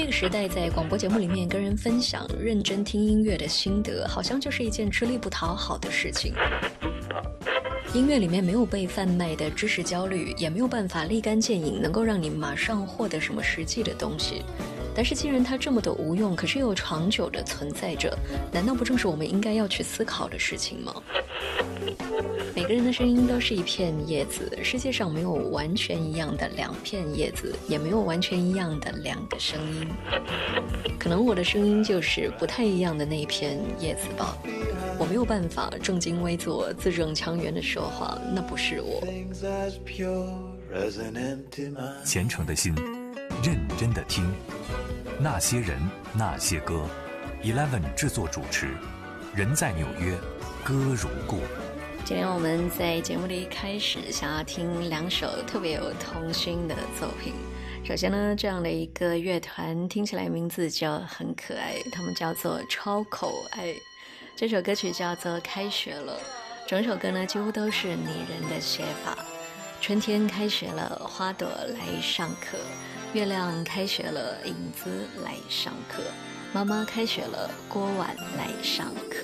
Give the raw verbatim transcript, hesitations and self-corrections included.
这个时代在广播节目里面跟人分享认真听音乐的心得，好像就是一件吃力不讨好的事情。音乐里面没有被贩卖的知识焦虑，也没有办法立竿见影能够让你马上获得什么实际的东西。但是既然它这么的无用，可是又长久的存在着，难道不正是我们应该要去思考的事情吗？每个人的声音都是一片叶子，世界上没有完全一样的两片叶子，也没有完全一样的两个声音。可能我的声音就是不太一样的那一片叶子吧。我没有办法正襟危坐、字正腔圆的说话，那不是我。 虔诚的心，认真的听，那些人，那些歌。Eleven 制作主持，人在纽约，歌如故。 今天我们在节目的一开始想要听两首特别有童心的作品。首先呢，这样的一个乐团听起来名字就很可爱，他们叫做超口爱。这首歌曲叫做开学了，整首歌呢几乎都是拟人的写法。春天开学了，花朵来上课，月亮开学了，影子来上课，妈妈开学了，锅碗来上课。